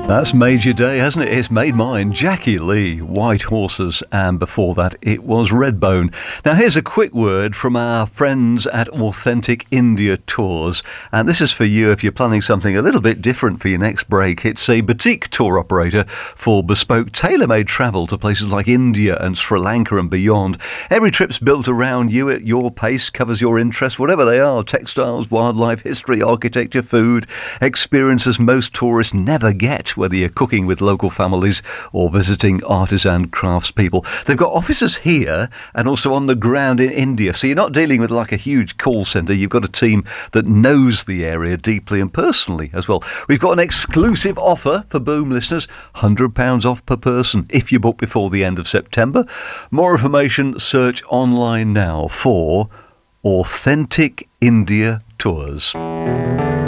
That's made your day, hasn't it? It's made mine. Jackie Lee, White Horses, and before that it was Redbone. Now here's a quick word from our friends at Authentic India Tours, and this is for you if you're planning something a little bit different for your next break. It's a boutique tour operator for bespoke tailor-made travel to places like India and Sri Lanka and beyond. Every trip's built around you at your pace, covers your interests, whatever they are: textiles, wildlife, history, architecture, food, experiences most tourists never get, whether you're cooking with local families or visiting artisan craftspeople. They've got offices here and also on the ground in India, so you're not dealing with like a huge call centre. You've got a team that knows the area deeply and personally as well. We've got an exclusive offer for Boom listeners: £100 off per person if you book before the end of September. More information, search online now for Authentic India Tours.